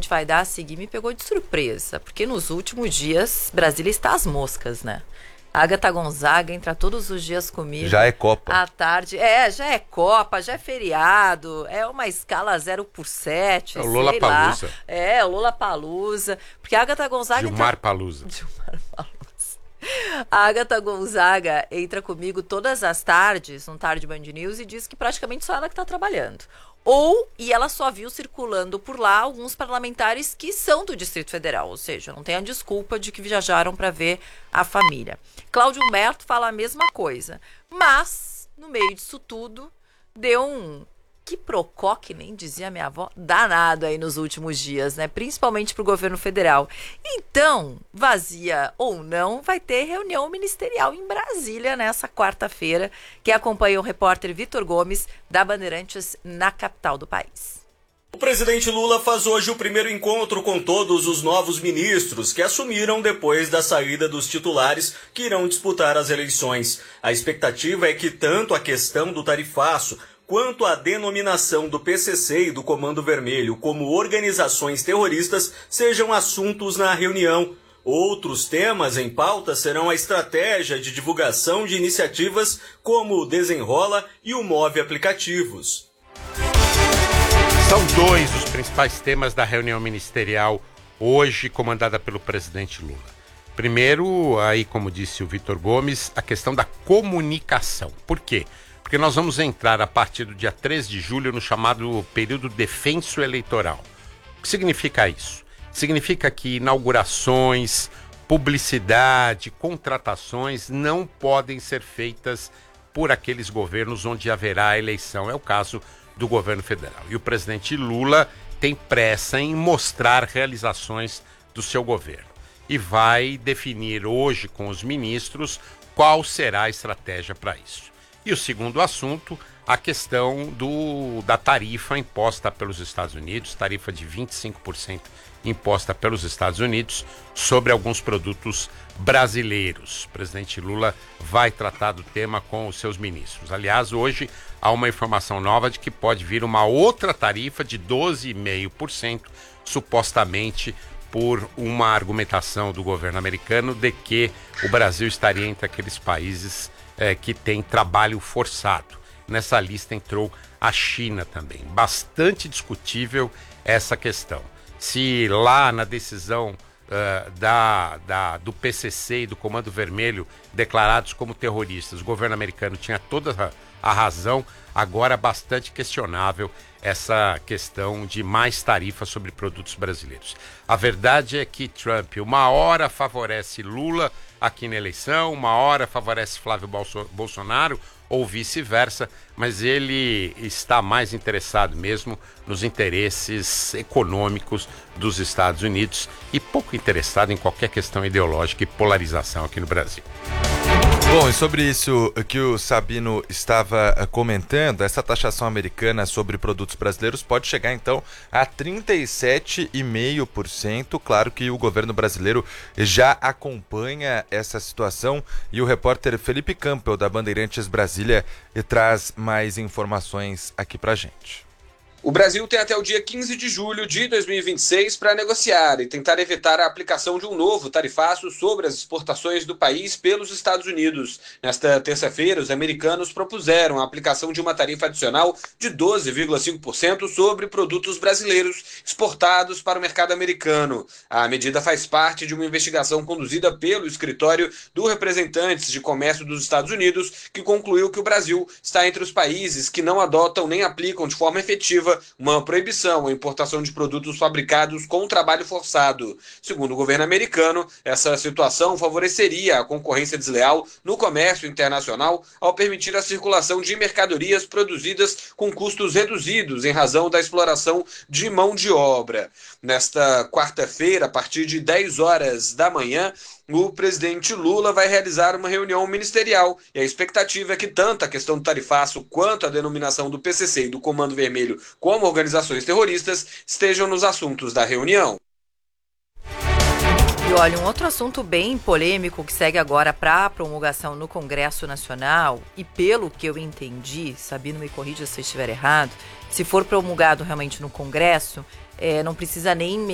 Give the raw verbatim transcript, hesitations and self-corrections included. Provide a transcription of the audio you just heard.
gente vai dar a seguir me pegou de surpresa, porque nos últimos dias Brasília está às moscas, né? A Agatha Gonzaga entra todos os dias comigo. Já é Copa. À tarde. É, já é Copa, já é feriado. É uma escala zero por sete. É o Lollapalooza. É, o Lollapalooza. Porque a Agatha Gonzaga... Gilmar entra... Palusa. Gilmar Palusa. A Agatha Gonzaga entra comigo todas as tardes, no Tarde Band News, e diz que praticamente só ela que está trabalhando. Ou, e ela só viu circulando por lá alguns parlamentares que são do Distrito Federal, ou seja, não tem a desculpa de que viajaram para ver a família. Cláudio Humberto fala a mesma coisa, mas, no meio disso tudo, deu um quiprocó, que nem dizia minha avó, danado aí nos últimos dias, né? Principalmente para o governo federal. Então, vazia ou não, vai ter reunião ministerial em Brasília nessa quarta-feira, que acompanha o repórter Vitor Gomes, da Bandeirantes, na capital do país. O presidente Lula faz hoje o primeiro encontro com todos os novos ministros que assumiram depois da saída dos titulares que irão disputar as eleições. A expectativa é que tanto a questão do tarifaço quanto a denominação do P C C e do Comando Vermelho como organizações terroristas sejam assuntos na reunião. Outros temas em pauta serão a estratégia de divulgação de iniciativas como o Desenrola e o Move Aplicativos. São dois os principais temas da reunião ministerial hoje, comandada pelo presidente Lula. Primeiro, aí como disse o Vitor Gomes, a questão da comunicação. Por quê? Porque nós vamos entrar a partir do dia três de julho no chamado período defenso eleitoral. O que significa isso? Significa que inaugurações, publicidade, contratações não podem ser feitas por aqueles governos onde haverá a eleição. É o caso do governo federal. E o presidente Lula tem pressa em mostrar realizações do seu governo. E vai definir hoje com os ministros qual será a estratégia para isso. E o segundo assunto, a questão do, da tarifa imposta pelos Estados Unidos, tarifa de vinte e cinco por cento imposta pelos Estados Unidos sobre alguns produtos brasileiros. O presidente Lula vai tratar do tema com os seus ministros. Aliás, hoje há uma informação nova de que pode vir uma outra tarifa de doze vírgula cinco por cento, supostamente por uma argumentação do governo americano de que o Brasil estaria entre aqueles países É, que tem trabalho forçado. Nessa lista entrou a China também. Bastante discutível essa questão. Se lá na decisão uh, da, da, do P C C e do Comando Vermelho declarados como terroristas, o governo americano tinha toda a, a razão, agora bastante questionável essa questão de mais tarifas sobre produtos brasileiros. A verdade é que Trump, uma hora favorece Lula aqui na eleição, uma hora favorece Flávio Bolso- Bolsonaro ou vice-versa, mas ele está mais interessado mesmo nos interesses econômicos dos Estados Unidos e pouco interessado em qualquer questão ideológica e polarização aqui no Brasil. Bom, e sobre isso que o Sabino estava comentando, essa taxação americana sobre produtos brasileiros pode chegar então a trinta e sete vírgula cinco por cento. Claro que o governo brasileiro já acompanha essa situação e o repórter Felipe Campbell, da Bandeirantes Brasília, traz mais informações aqui pra gente. O Brasil tem até o dia quinze de julho de dois mil e vinte e seis para negociar e tentar evitar a aplicação de um novo tarifaço sobre as exportações do país pelos Estados Unidos. Nesta terça-feira, os americanos propuseram a aplicação de uma tarifa adicional de doze vírgula cinco por cento sobre produtos brasileiros exportados para o mercado americano. A medida faz parte de uma investigação conduzida pelo escritório do Representantes de Comércio dos Estados Unidos, que concluiu que o Brasil está entre os países que não adotam nem aplicam de forma efetiva uma proibição à importação de produtos fabricados com trabalho forçado. Segundo o governo americano, essa situação favoreceria a concorrência desleal no comércio internacional ao permitir a circulação de mercadorias produzidas com custos reduzidos em razão da exploração de mão de obra. Nesta quarta-feira, a partir de dez horas da manhã, o presidente Lula vai realizar uma reunião ministerial e a expectativa é que tanto a questão do tarifaço quanto a denominação do P C C e do Comando Vermelho como organizações terroristas estejam nos assuntos da reunião. E olha, um outro assunto bem polêmico que segue agora para promulgação no Congresso Nacional e pelo que eu entendi, Sabino me corrija se eu estiver errado, se for promulgado realmente no Congresso, é, não precisa nem